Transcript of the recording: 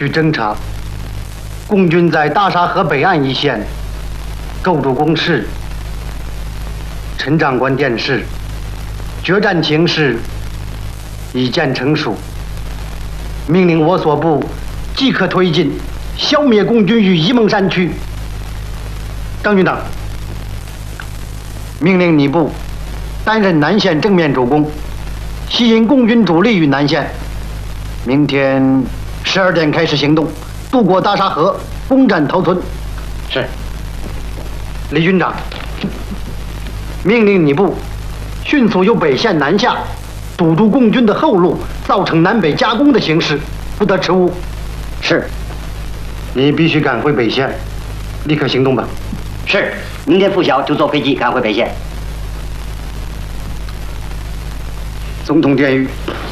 据侦查，共军在大沙河北岸一线构筑工事。陈长官电示，决战情势已见成熟，命令我所部即刻推进，消灭共军于沂蒙山区。张军长，命令你部担任南线正面主攻，吸引共军主力于南线。明天12点开始行动，渡过大沙河，攻占头村。是。李军长，命令你部迅速由北线南下，堵住共军的后路，造成南北夹攻的形势，不得迟误。是。你必须赶回北线，立刻行动吧。 是。明天拂晓就坐飞机赶回北线。 总统电谕。